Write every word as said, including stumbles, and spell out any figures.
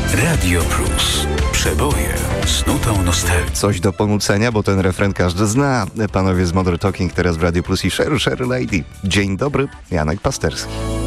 Radio Plus. Przeboje z nutą nostalgii. Coś do ponucenia, bo ten refren każdy zna. Panowie z Modern Talking teraz w Radio Plus i Sher, Sher Lady. Dzień dobry, Janek Pasterski.